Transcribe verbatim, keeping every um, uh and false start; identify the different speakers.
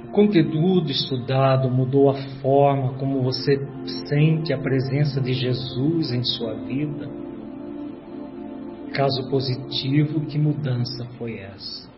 Speaker 1: o conteúdo estudado mudou a forma como você sente a presença de Jesus em sua vida? Caso positivo, que mudança foi essa?